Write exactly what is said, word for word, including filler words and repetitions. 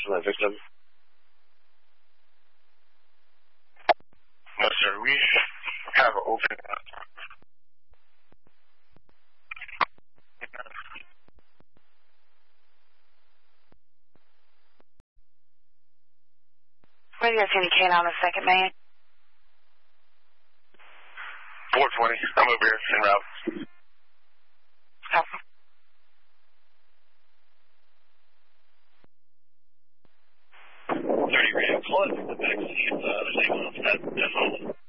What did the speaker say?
to that victim? No, sir. We have open. Where do you see the K on the second man? four twenty. I'm over here en route. Copy. thirty reading flood. The back seat, uh, there's anyone else that, that home.